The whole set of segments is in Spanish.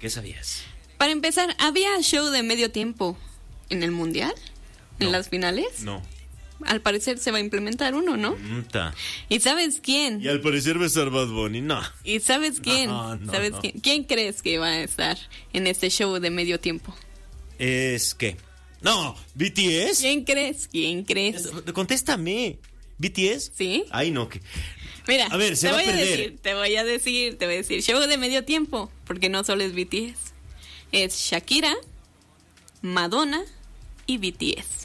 ¿Qué sabías? Para empezar, ¿había show de medio tiempo en el Mundial? No. ¿En las finales? No. Al parecer se va a implementar uno, ¿no? ¿Y sabes quién? Y al parecer va a estar Bad Bunny, no. ¿Y sabes quién? No. Quién? ¿Quién crees que va a estar en este show de medio tiempo? ¿Es qué? No, ¿BTS? ¿Quién crees? Contéstame. ¿BTS? ¿Sí? Ay, no, que... Mira, a ver, se va a perder. Te voy a decir, show de medio tiempo, porque no solo es BTS. Es Shakira, Madonna y BTS.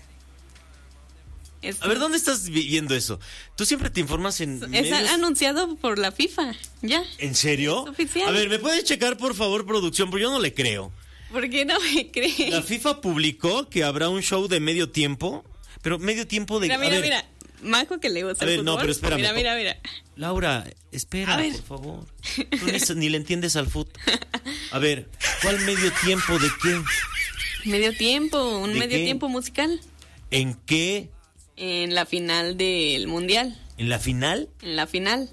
A ver, ¿dónde estás viendo eso? Tú siempre te informas en Es medios... anunciado por la FIFA, ya. ¿En serio? Es oficial. A ver, ¿me puedes checar, por favor, producción? Porque yo no le creo. ¿Por qué no me crees? La FIFA publicó que habrá un show de medio tiempo, pero medio tiempo de... Mira. Majo que le gusta el fútbol. No, pero espérame. Mira. Laura, espera, por favor. Tú ni le entiendes al fútbol. A ver, ¿cuál medio tiempo de qué? Medio tiempo, un medio tiempo musical. ¿En qué? En la final del Mundial. ¿En la final? En la final.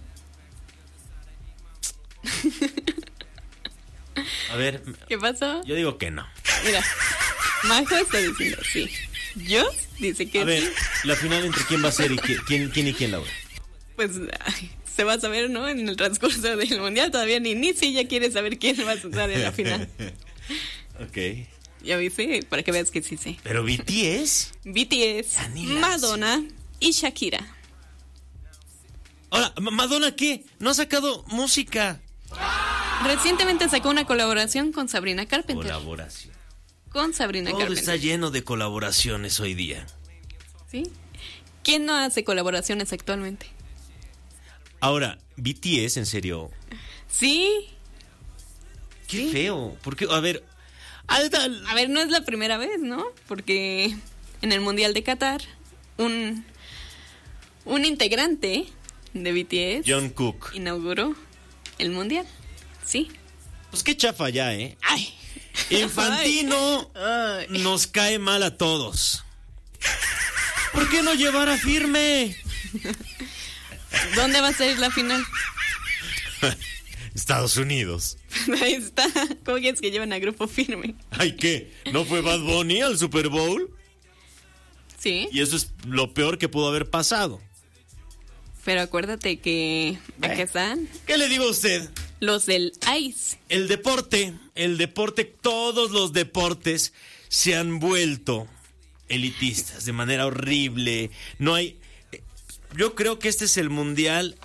A ver. ¿Qué pasó? Yo digo que no. Mira, Majo está diciendo sí. Yo dice que sí. A ver, ¿la final entre quién va a ser y quién, Laura? Pues se va a saber, ¿no? En el transcurso del Mundial todavía ni inicia y ya quiere saber quién va a estar en la final. Ok. Ya viste, para que veas que sí sé. ¿Pero BTS? BTS, Madonna y Shakira. Ahora, ¿Madonna qué? No ha sacado música. Recientemente sacó una colaboración con Sabrina Carpenter. Con Sabrina Todo Carpenter. está lleno de colaboraciones hoy día. ¿Sí? ¿Quién no hace colaboraciones actualmente? Ahora, BTS, ¿en serio? Sí. Qué feo. Porque, a ver... A ver, no es la primera vez, ¿no? Porque en el Mundial de Qatar, un integrante de BTS... Jungkook. Inauguró el Mundial. Sí. Pues qué chafa ya, ¿eh? ¡Ay! Infantino nos cae mal a todos. ¿Por qué no llevar a Firme? ¿Dónde va a ser la final? Estados Unidos. Ahí está. ¿Cómo quieres que lleven a Grupo Firme? Ay, ¿qué? ¿No fue Bad Bunny al Super Bowl? Sí. Y eso es lo peor que pudo haber pasado. Pero acuérdate que acá están. ¿Qué le digo a usted? Los del ICE. El deporte, todos los deportes se han vuelto elitistas de manera horrible. No hay... Yo creo que este es el mundial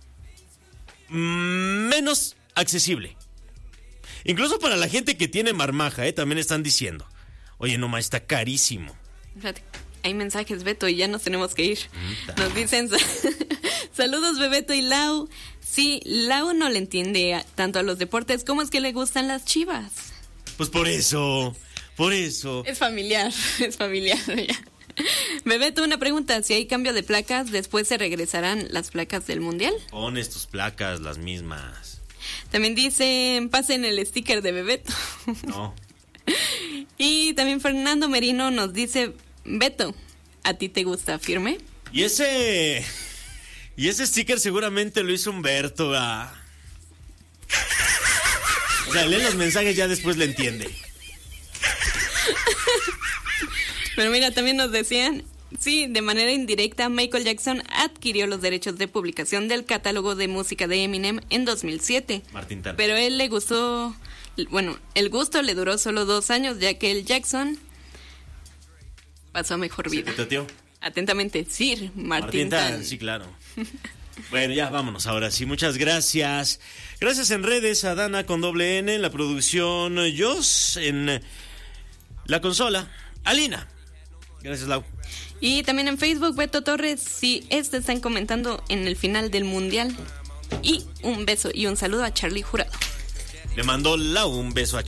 menos accesible. Incluso para la gente que tiene marmaja, también están diciendo, oye, no, está carísimo. Fíjate, hay mensajes, Beto, y ya nos tenemos que ir. Nos dicen, saludos, Bebeto y Lau. Sí, Lau no le entiende tanto a los deportes. ¿Cómo es que le gustan las Chivas? Pues por eso. Es familiar ya. Bebeto, una pregunta. Si hay cambio de placas, ¿después se regresarán las placas del Mundial? Pones tus placas, las mismas. También dicen, pasen el sticker de Bebeto. No. Y también Fernando Merino nos dice, Beto, ¿a ti te gusta Firme? Y ese sticker seguramente lo hizo Humberto, ¿verdad? O sea, lee los mensajes, ya después le entiende. Pero mira, también nos decían, sí, de manera indirecta, Michael Jackson adquirió los derechos de publicación del catálogo de música de Eminem en 2007. Martín Tan. Pero él le gustó, el gusto le duró solo 2 años, ya que el Jackson pasó a mejor vida. ¿Se te tío? Atentamente, Sir Martín Tan. Sí, claro. Bueno, ya vámonos ahora sí. Muchas gracias. Gracias en redes a Dana con doble N, en la producción Jos, en la consola Alina. Gracias, Lau. Y también en Facebook, Beto Torres, si están comentando en el final del Mundial. Y un beso y un saludo a Charlie Jurado. Le mandó Lau un beso a Charlie.